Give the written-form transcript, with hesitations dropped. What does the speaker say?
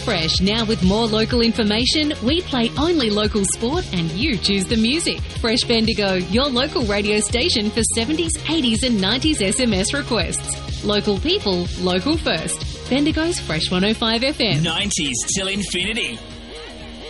Fresh, now with more local information. We play only local sport and you choose the music. Fresh Bendigo, your local radio station for 70s, 80s and 90s SMS requests. Local people, local first. Bendigo's Fresh 105 FM. 90s till infinity.